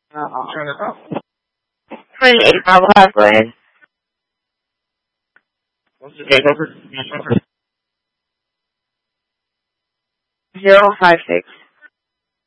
Turn it up. 2085 High, go ahead. What's the date over? 056.